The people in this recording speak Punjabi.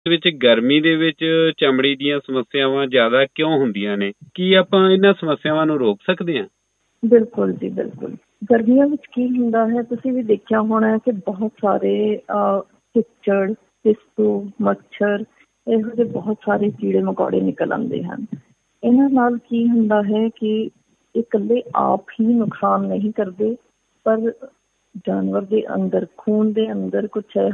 ਵਿੱਚ ਗਰਮੀ ਦੇ ਵਿੱਚ ਚਮੜੀ ਦੀਆਂ ਸਮੱਸਿਆਵਾਂ ਜ਼ਿਆਦਾ ਕਿਉਂ ਹੁੰਦੀਆਂ ਨੇ? ਕੀ ਆਪਾਂ ਇਹਨਾਂ ਸਮੱਸਿਆਵਾਂ ਨੂੰ ਰੋਕ ਸਕਦੇ ਹਾਂ? ਬਿਲਕੁਲ ਜੀ, ਬਿਲਕੁਲ। ਗਰਮੀਆਂ ਵਿੱਚ ਕੀ ਹੁੰਦਾ ਹੈ, ਤੁਸੀਂ ਵੀ ਦੇਖਿਆ ਹੋਣਾ ਕਿ ਬਹੁਤ ਸਾਰੇ ਚਿੱਚੜ, ਪਿੱਸੂ, ਮੱਛਰ, ਇਹੋ ਜਿਹੇ ਬਹੁਤ ਸਾਰੇ ਕੀੜੇ ਮਕੌੜੇ ਨਿਕਲ ਆਉਂਦੇ ਹਨ। ਇਹਨਾਂ ਨਾਲ ਕੀ ਹੁੰਦਾ ਹੈ ਕਿ ਇਹ ਇਕੱਲੇ ਆਪ ਹੀ ਨੁਕਸਾਨ ਨਹੀਂ ਕਰਦੇ, ਪਰ ਜਾਨਵਰ ਦੇ ਅੰਦਰ, ਖੂਨ ਦੇ ਅੰਦਰ ਕੁਛ